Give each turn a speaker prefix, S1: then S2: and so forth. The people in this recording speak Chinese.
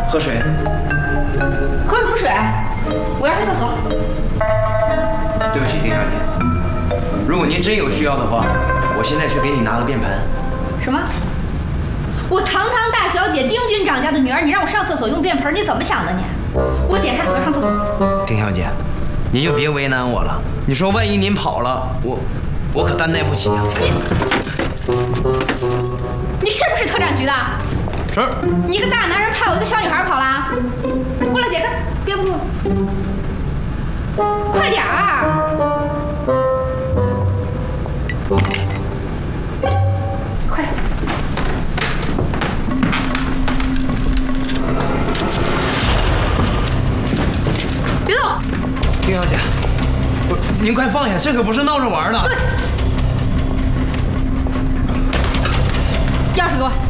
S1: 喝水。
S2: 喝什么水？我要上厕所。
S1: 对不起，丁小姐，如果您真有需要的话，我现在去给你拿个便盆。
S2: 什么？我堂堂大小姐丁军长家的女儿，你让我上厕所用便盆，你怎么想的你？给我解开，我要上厕所。
S1: 丁小姐，您就别为难我了。你说万一您跑了，我可担待不起啊。
S2: 你是不是特产局的？
S1: 是。
S2: 你一个大男人怕我一个小女孩跑了？过来解开，别不住了，快点儿！快点！别动！
S1: 丁小姐，您快放下，这可不是闹着玩的。
S2: 坐下。钥匙给我。